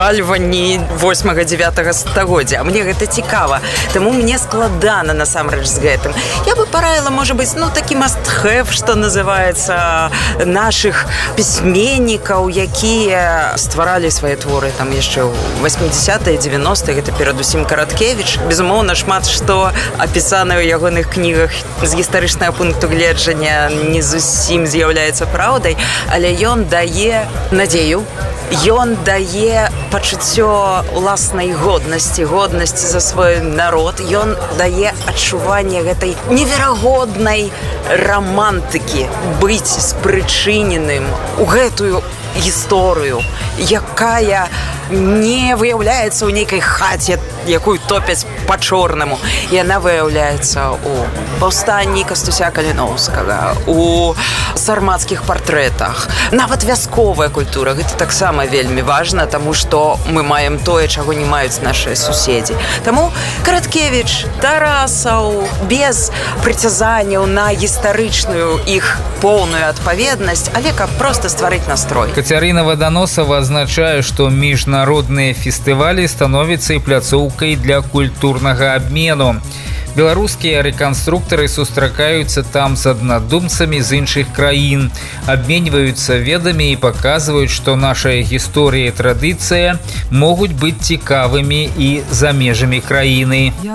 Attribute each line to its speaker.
Speaker 1: альвані 8-9 стагоддзя. А мне гэта цікава. Таму мне складана насамрэч з гэтым. Я бы параіла, можа быць, такі must-have, што называецца, нашых пісьменнікаў, якія стваралі свае творы там яшчэ ў 80-е, 90-е, гэта перадусім Караткевіч. Безумоўна, шмат што апісана ў ягоных кнігах з гістарычнага пункту гледжання не зусім з'яўляецца праўдай, але ён дае надзею, ён дае пачуццё уласнай годнасці за свой народ, ён дае адчуванне гэтай неверагоднай романтыкі, быць спрычыненым у гэтую гісторыю, якая не выяўляецца ў нейкай хаце, якую топяць па-чорнаму. Яна выяўляецца ў паўстанні Кастуся Каліноўскага, у сармацкіх партрэтах. Нават вясковая культура. Гэта таксама вельмі важна, таму што мы маем тое, чаго не маюць нашыя суседзі. Таму Караткевіч, Тарасаў, без прыцязанняў на гістарычную іх поўную адпаведнасць, але каб проста стварыць настрой.
Speaker 2: Кацярына Ваданосава адзначае, што міжнародныя фестывалі становяцца і пляцоўкай для культурнага абмену. Беларускія рэканструктары сустракаюцца там з аднадумцамі з іншых краін, абменьваюцца ведамі і паказваюць, што наша гісторыя і традыцыя могуць быць цікавымі і за межамі краіны.